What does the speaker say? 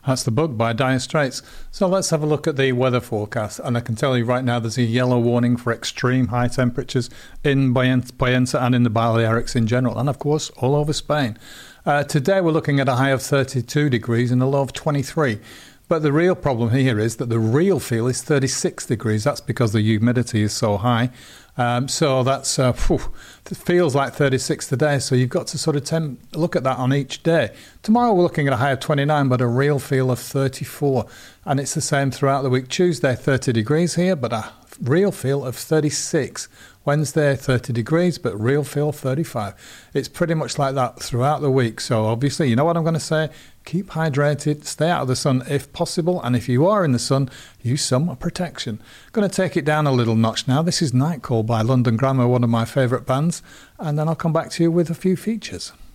That's The Bug by Dire Straits. So let's have a look at the weather forecast. And I can tell you right now there's a yellow warning for extreme high temperatures in Bayenza and in the Balearics in general. And, of course, all over Spain. Today we're looking at a high of 32 degrees and a low of 23. But the real problem here is that the real feel is 36 degrees. That's because the humidity is so high. So that's it feels like 36 today. So you've got to sort of look at that on each day. Tomorrow we're looking at a high of 29, but a real feel of 34. And it's the same throughout the week. Tuesday, 30 degrees here, but a real feel of 36. Wednesday, 30 degrees, but real feel 35. It's pretty much like that throughout the week. So obviously, you know what I'm going to say? Keep hydrated, stay out of the sun if possible, and if you are in the sun, use some protection. Going to take it down a little notch now. This is Night Call by London Grammar, one of my favourite bands, and then I'll come back to you with a few features.